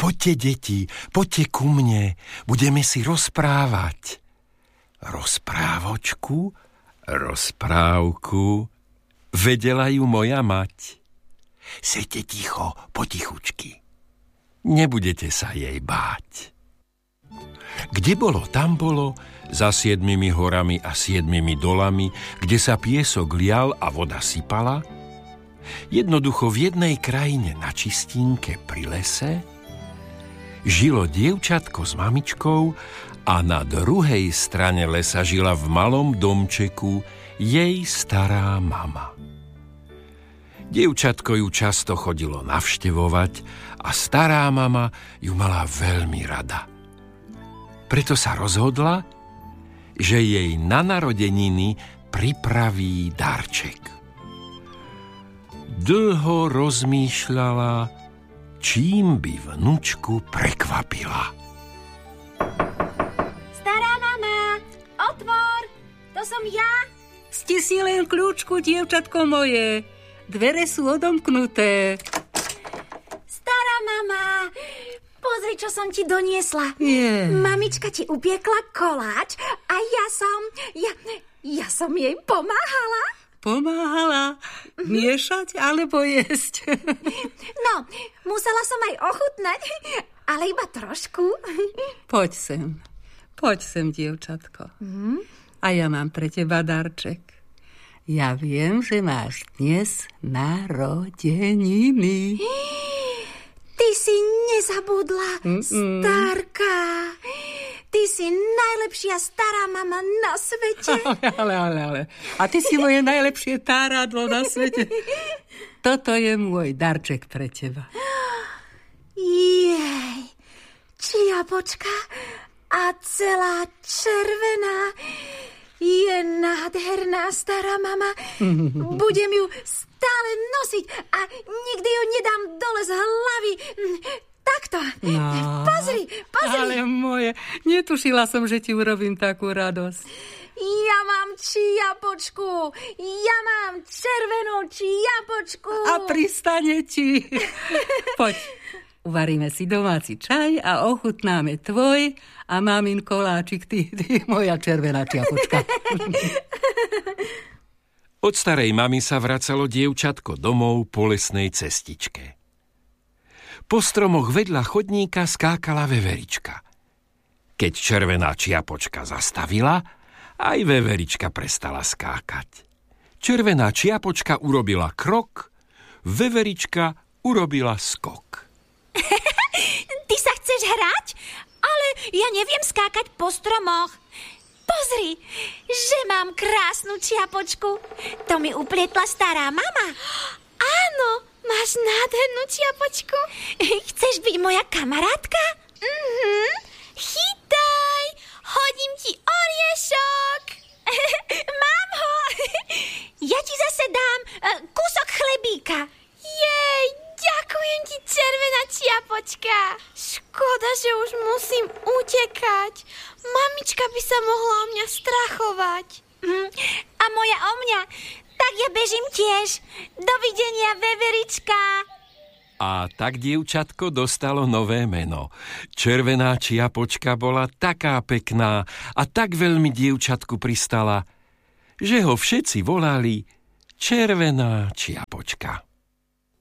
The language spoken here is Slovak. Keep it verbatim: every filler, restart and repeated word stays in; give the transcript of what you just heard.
Poďte, deti, poďte ku mne, budeme si rozprávať. Rozprávočku, rozprávku, vedela ju moja mať. Sejte ticho, potichučky. Nebudete sa jej báť. Kde bolo, tam bolo, za siedmimi horami a siedmimi dolami, kde sa piesok lial a voda sypala, jednoducho v jednej krajine na čistínke pri lese žilo dievčatko s mamičkou a na druhej strane lesa žila v malom domčeku jej stará mama. Dievčatko ju často chodilo navštevovať a stará mama ju mala veľmi rada. Preto sa rozhodla, že jej na narodeniny pripraví darček. Dlho rozmýšľala, čím by vnučku prekvapila. Stará mama, otvor, to som ja. Stisni len kľúčku, dievčatko moje. Dvere sú odomknuté. Stará mama, pozri, čo som ti doniesla. Yeah. Mamička ti upiekla koláč a ja som, ja, ja som jej pomáhala. Pomáhala? Miešať alebo jesť? No, musela som aj ochutnať, ale iba trošku. Poď sem, poď sem, dievčatko. Mm? A ja mám pre teba darček. Ja viem, že máš dnes narodeniny. Ty si nezabudla, Mm-mm. starka. Ty si najlepšia stará mama na svete. Ale, ale, ale. A ty si moje najlepšie táradlo na svete. Toto je môj darček pre teba. Jej, čiapočka a celá červená. Je nádherná stará mama. Budem ju stále nosiť a nikdy ju nedám dole z hlavy. Takto. No, pozri, pozri. Ale moje, netušila som, že ti urobím takú radosť. Ja mám čiapočku. Ja mám červenú čiapočku. A pristane ti. Poď. Uvaríme si domáci čaj a ochutnáme tvoj a mamin koláčik, ty, ty moja červená čiapočka. Od starej mamy sa vracalo dievčatko domov po lesnej cestičke. Po stromoch vedľa chodníka skákala veverička. Keď červená čiapočka zastavila, aj veverička prestala skákať. Červená čiapočka urobila krok, veverička urobila skok. Ty sa chceš hrať? Ale ja neviem skákať po stromoch. Pozri, že mám krásnu čiapočku. To mi uplietla stará mama. Áno, máš nádhernú čiapočku. Chceš byť moja kamarátka? Mhm. Chytaj, hodím ti oriešok. Mám ho. Ja ti zase dám kúsok chlebíka. Jej, ďakujem ti, červená čiapočka. Škoda, že už musím utekať. Mamička by sa mohla o mňa strachovať. Mm, a moja o mňa. Tak ja bežím tiež. Dovidenia, veverička. A tak dievčatko dostalo nové meno. Červená čiapočka bola taká pekná a tak veľmi dievčatku pristala, že ho všetci volali Červená čiapočka.